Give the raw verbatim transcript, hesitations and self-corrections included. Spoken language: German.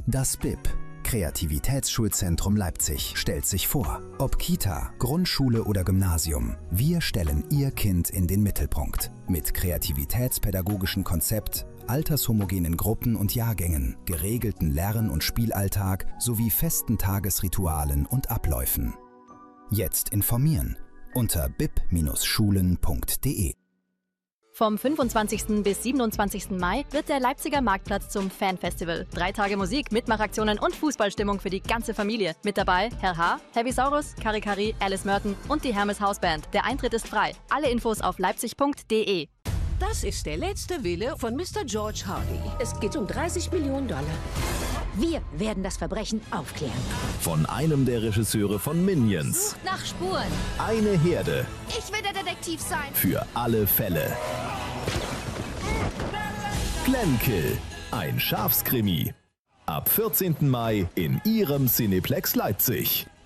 Das B I P, Kreativitätsschulzentrum Leipzig, stellt sich vor. Ob Kita, Grundschule oder Gymnasium, wir stellen Ihr Kind in den Mittelpunkt. Mit kreativitätspädagogischen Konzept, altershomogenen Gruppen und Jahrgängen, geregelten Lern- und Spielalltag sowie festen Tagesritualen und Abläufen. Jetzt informieren unter bip Bindestrich schulen Punkt de. Vom fünfundzwanzigsten bis siebenundzwanzigsten Mai wird der Leipziger Marktplatz zum Fanfestival. Drei Tage Musik, Mitmachaktionen und Fußballstimmung für die ganze Familie. Mit dabei Herr H., Heavysaurus, Karikari, Alice Merton und die Hermes Hausband. Der Eintritt ist frei. Alle Infos auf leipzig Punkt de. Das ist der letzte Wille von Mister George Hardy. Es geht um dreißig Millionen Dollar. Wir werden das Verbrechen aufklären. Von einem der Regisseure von Minions. Sucht nach Spuren. Eine Herde. Ich will der Detektiv sein. Für alle Fälle. Glenkill. Ein Schafskrimi. Ab vierzehnten Mai in Ihrem Cineplex Leipzig.